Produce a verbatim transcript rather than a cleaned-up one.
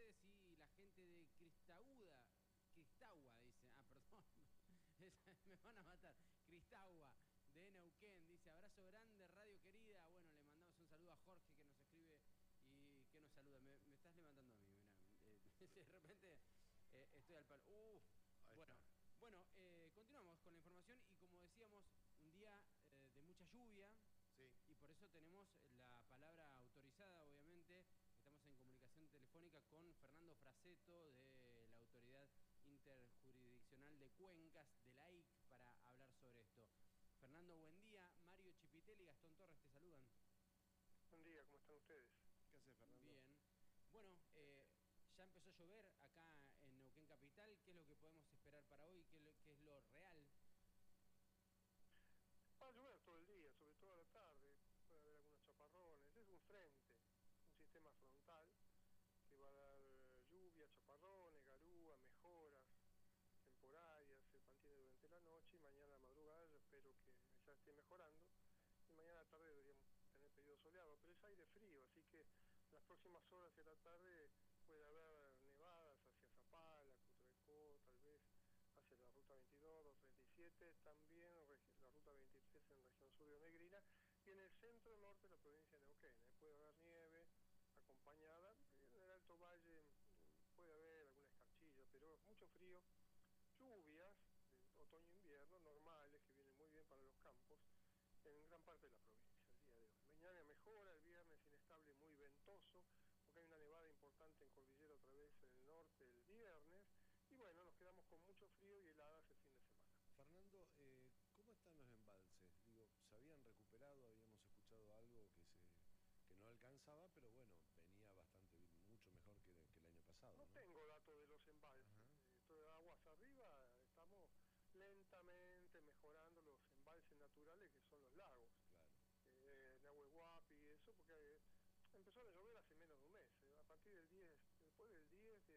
ustedes y la gente de Cristauda, Cristagua, dice, ah, perdón, me van a matar, Cristagua, de Neuquén, dice, abrazo grande, radio querida. Bueno, le mandamos un saludo a Jorge que nos escribe y que nos saluda. Me, me estás levantando a mí, mirá, eh, de repente eh, estoy al palo. Uh, bueno, bueno eh, continuamos con la información y como decíamos, un día eh, de mucha lluvia. Sí. Y por eso tenemos la palabra autorizada, obviamente. Estamos en comunicación telefónica con Fernando Fraseto, de la Autoridad Interjurisdiccional de Cuencas, de la A I C, para hablar sobre esto. Fernando, buen día. Mario Chipitelli y Gastón Torres te saludan. Buen día, ¿cómo están ustedes? ¿Qué haces, Fernando? Bien. Bueno, eh, ya empezó a llover acá en Neuquén Capital. ¿Qué es lo que podemos esperar para hoy? ¿Qué es lo, qué es lo real? Va a llover todo el día, sobre todo a la tarde. Puede haber algunos chaparrones. Es un frente, un sistema frontal que va a dar lluvia, chaparrones, garúa, mejoras temporarias. Se mantiene durante la noche y mañana a la madrugada yo espero que ya esté mejorando. Y mañana a la tarde deberíamos tener periodo soleado, pero es aire frío, así que en las próximas horas de la tarde puede haber nevadas hacia Zapala, Cutrecó, tal vez hacia la ruta veintidós, doscientos treinta y siete, también la ruta veintitrés en región sur de Onegrina, y en el centro norte de la provincia de Neuquén. ¿eh? Puede haber nieve acompañada, en el Alto Valle puede haber alguna escarchilla, pero mucho frío, lluvias de otoño-invierno normales que vienen muy bien para los campos en gran parte de la provincia el día de hoy. Mañana mejora, el viernes inestable, muy ventoso, porque hay una nevada importante en Cordillera otra vez en el norte el viernes, y bueno, nos quedamos con mucho frío y heladas el fin de semana. Fernando, eh, ¿cómo están los embalses? Digo, ¿se habían recuperado? Habíamos escuchado algo que se que no alcanzaba, pero bueno, venía bastante, mucho mejor que, que el año pasado, ¿no? No tengo datos de los embalses. Esto de aguas arriba, estamos lentamente mejorando los embalses naturales que son los lagos. Claro. Eh, Nahuelhuapi y eso, porque empezó a llover hace menos de un mes. Eh, a partir del diez, después del diez de